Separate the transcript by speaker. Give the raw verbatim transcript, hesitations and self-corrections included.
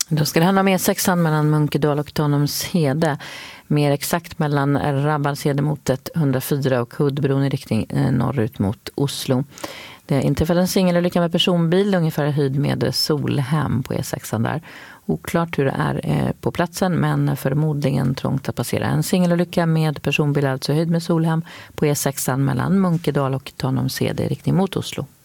Speaker 1: Då ska det handla om E sexan mellan Munkedal och Tanumshede. Mer exakt mellan Rabbalshede mot ett hundrafyra och Huddbron i riktning norrut mot Oslo. Det inträffade en singelolycka med personbil ungefär i höjd med Solhem på E sexan där. Oklart hur det är på platsen, men förmodligen trångt att passera. En singelolycka med personbil alltså i höjd med Solhem på E sexan mellan Munkedal och Tanumshede i riktning mot Oslo.